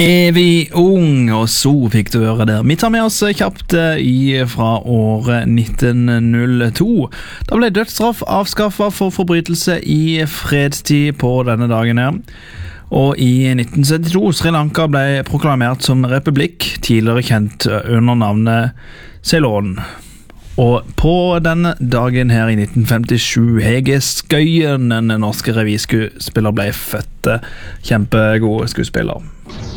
Evig ung, og så fikk du høre der. Vi tar med oss kjapt fra året 1902. Da ble dødsstraff avskaffet for forbrytelse i fredstid på denne dagen her. Og i 1972 Sri Lanka ble proklamert som republikk, tidligere kjent under navnet Ceylon. Og på denne dagen her i 1957 Hege Skøyen, den norske revyskuespiller, ble født. Kjempegod skuespiller.